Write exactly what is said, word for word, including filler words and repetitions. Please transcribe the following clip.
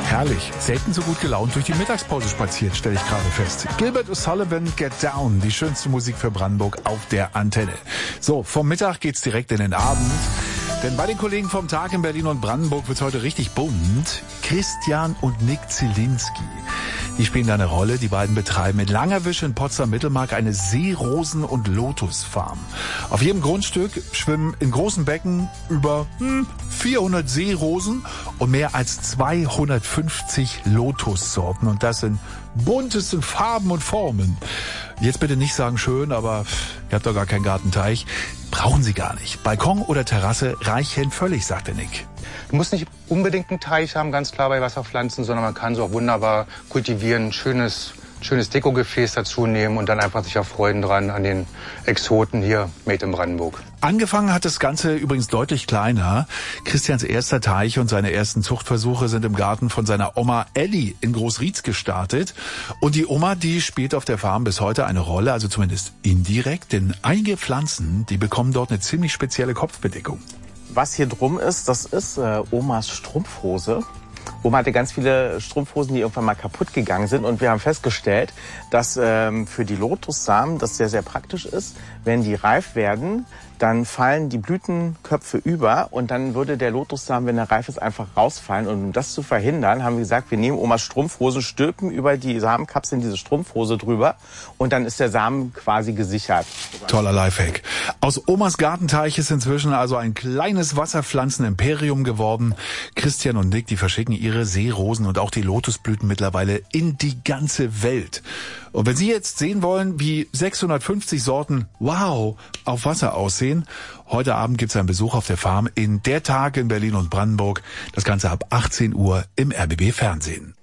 Herrlich. Selten so gut gelaunt durch die Mittagspause spaziert, stelle ich gerade fest. Gilbert O'Sullivan, Get Down. Die schönste Musik für Brandenburg auf der Antenne. So, vom Mittag geht's direkt in den Abend. Denn bei den Kollegen vom Tag in Berlin und Brandenburg wird's heute richtig bunt. Christian und Nick Zielinski. Die spielen da eine Rolle. Die beiden betreiben in Langerwisch in Potsdam-Mittelmark eine Seerosen- und Lotusfarm. Auf jedem Grundstück schwimmen in großen Becken über hm, vierhundert Seerosen und mehr als zweihundertfünfzig Lotussorten. Und das in buntesten Farben und Formen. Jetzt bitte nicht sagen schön, aber ihr habt doch gar keinen Gartenteich. Brauchen Sie gar nicht. Balkon oder Terrasse reichen völlig, sagt der Nick. Du musst nicht unbedingt einen Teich haben, ganz klar bei Wasserpflanzen, sondern man kann so auch wunderbar kultivieren, schönes, schönes Dekogefäß dazu nehmen und dann einfach sich erfreuen dran an den Exoten hier, made in Brandenburg. Angefangen hat das Ganze übrigens deutlich kleiner. Christians erster Teich und seine ersten Zuchtversuche sind im Garten von seiner Oma Elli in Großrietz gestartet. Und die Oma, die spielt auf der Farm bis heute eine Rolle, also zumindest indirekt, denn einige Pflanzen, die bekommen dort eine ziemlich spezielle Kopfbedeckung. Was hier drum ist, das ist äh, Omas Strumpfhose. Oma hatte ganz viele Strumpfhosen, die irgendwann mal kaputt gegangen sind. Und wir haben festgestellt, dass ähm, für die Lotussamen das sehr, sehr praktisch ist. Wenn die reif werden, dann fallen die Blütenköpfe über und dann würde der Lotussamen, wenn er reif ist, einfach rausfallen. Und um das zu verhindern, haben wir gesagt, wir nehmen Omas Strumpfhose, stülpen über die Samenkapsel in diese Strumpfhose drüber und dann ist der Samen quasi gesichert. Toller Lifehack. Aus Omas Gartenteich ist inzwischen also ein kleines Wasserpflanzen-Imperium geworden. Christian und Nick, die verschicken ihre Seerosen und auch die Lotusblüten mittlerweile in die ganze Welt. Und wenn Sie jetzt sehen wollen, wie sechshundertfünfzig Sorten, wow, auf Wasser aussehen, heute Abend gibt's einen Besuch auf der Farm in Der Tag in Berlin und Brandenburg. Das Ganze ab achtzehn Uhr im R B B Fernsehen.